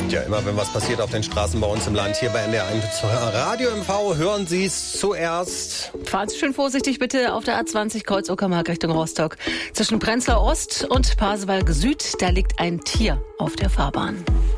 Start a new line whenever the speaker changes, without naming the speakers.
Ja, immer wenn was passiert auf den Straßen bei uns im Land, hier bei NDR1 Radio MV, hören Sie es zuerst.
Fahren Sie schön vorsichtig bitte auf der A20 Kreuz-Uckermark Richtung Rostock. Zwischen Prenzlau Ost und Pasewalk Süd, da liegt ein Tier auf der Fahrbahn.